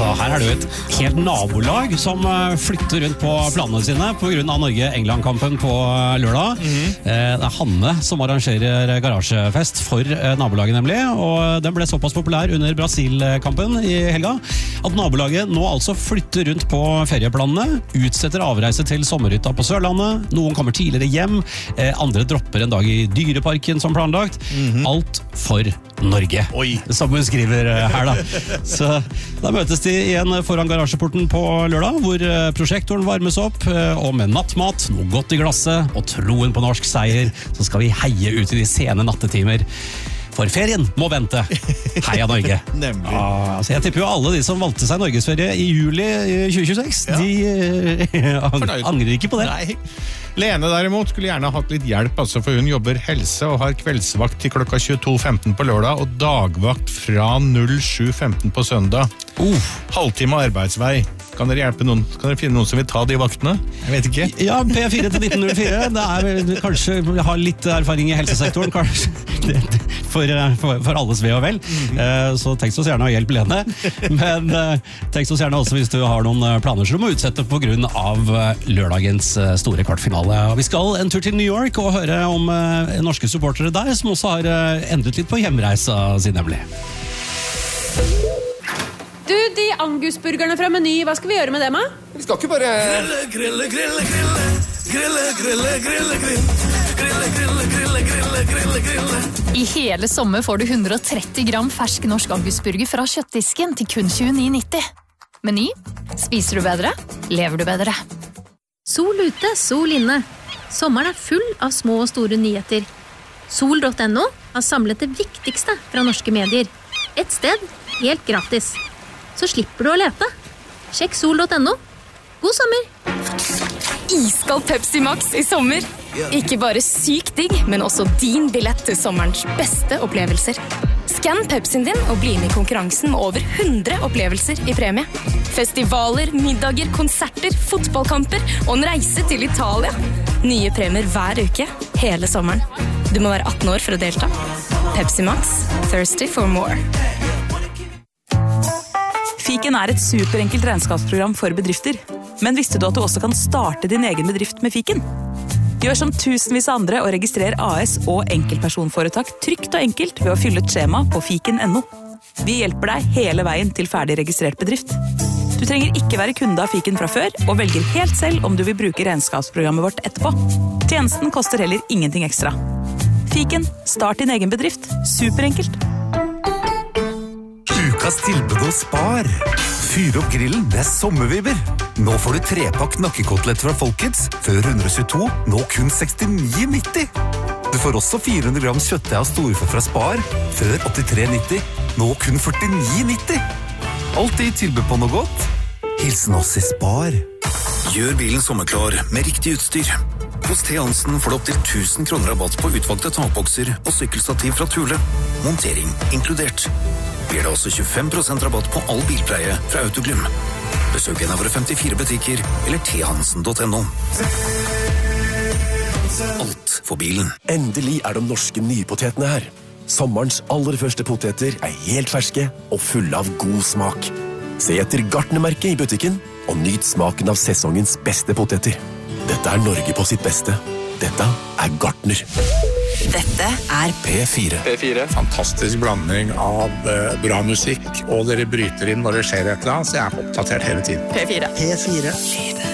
Altså, her det jo et helt nabolag som flytter rundt på planene sine på grunn av Norge-England-kampen på lørdag. Det Hanne som arrangerer garasjefest for nabolaget nemlig, og den ble såpass populær under Brasil-kampen i helga, at nabolaget nå altså flytter rundt på ferieplanene, utsetter avreise til sommerhytta på Sørlandet, noen kommer tidligere hjem, andre dropper en dag i dyreparken som planlagt. Alt for Norge, som hun skriver her da. Så da møtes de igjen foran garasjeporten på lørdag, hvor prosjektoren varmes opp, og med nattmat, noe godt i glasset og troen på norsk seier, så skal vi heie ut i de sene nattetimer. For ferien må vente. Heia Norge. Nemlig. Altså jeg tipper jo alle de som valgte seg Norgesferie i juli 2026, de angrer ikke på det. Nei. Lene derimot skulle gjerne ha hatt litt hjelp, altså, for hun jobber helse og har kveldsvakt til klokka 22.15 på lørdag og dagvakt fra 07.15 på søndag. Halvtime arbeidsvei. Kan dere hjelpe noen? Kan dere finne noen som vil ta de vaktene? Jeg vet ikke. Ja, P4 til 1904. Det vel, kanskje har litt erfaring i helsesektoren, kanskje for alles ve og vel. Så tekst oss gjerne å hjelpe Lene. Men tekst oss gjerne også hvis du har noen planer som du må utsette på grunn av lørdagens store kvartfinale. Vi skal en tur til New York og høre om norske supportere der, som også har endret litt på hjemreisa sin nemlig. Du, de angusburgerne fra Meny, hva skal vi gjøre med dem, da? Vi skal ikke bare... I hele sommer får du 130 gram fersk norsk angusburger fra kjøttdisken til kun 29,90. Meny. Spiser du bedre? Lever du bedre? Sol ute, sol inne. Sommeren full av små og store nyheter. Sol.no har samlet det viktigste fra norske medier. Et sted, helt gratis. Så slipper du å lete. Sjekk sol.no. God sommer! Iskald Pepsi Max i sommer. Ikke bare sykt digg, men også din billett til sommerens beste opplevelser. Skann Pepsien din og bli med i konkurransen med over 100 opplevelser i premie. Festivaler, middager, konserter, fotballkamper og en reise til Italia. Nye premier hver uke, hele sommeren. Du må være 18 år for å delta. Pepsi Max. Thirsty for more. Fiken et superenkelt regnskapsprogram for bedrifter. Men visste du at du også kan starte din egen bedrift med Fiken? Gjør som tusenvis av andre og registrer AS og enkeltpersonforetak trygt og enkelt ved å fylle et skjema på fiken.no. Vi hjelper deg hele veien til ferdig registrert bedrift. Du trenger ikke være kunde av Fiken fra før, og velger helt selv om du vil bruke regnskapsprogrammet vårt etterpå. Tjenesten koster heller ingenting ekstra. Fiken, start din egen bedrift. Superenkelt. Ukas tilbud hos Spar. Fyr opp grillen, det sommervibber. Nå får du 3-pakk nakkekoteletter fra Folkets, før 122, nå kun 69,90. Du får også 400 gram kjøttdeig av storfe fra Spar, før 83,90, nå kun 49,90. Alltid i tilbud på noe godt. Hilsen oss i Spar. Gjør bilen sommerklar med riktig utstyr. Hos T. Hansen får du opp til 1000 kroner rabatt på utvalgte takbokser og sykkelstativ fra Thule. Montering inkludert. Blir det også 25% rabatt på all bilpleie fra Autoglym. Besøk en av våre 54 butikker eller thansen.no. Alt for bilen. Endelig de norske nypotetene her. Sommerens aller første poteter helt ferske og fulle av god smak. Se etter Gartnermerket i butikken og nyt smaken av sesongens beste poteter. Dette Norge på sitt beste. Dette Gartner. Dette P4. P4. Fantastisk blanding av bra musikk, og dere bryter inn når det skjer et eller annet, så jeg oppdatert hele tiden. P4. P4.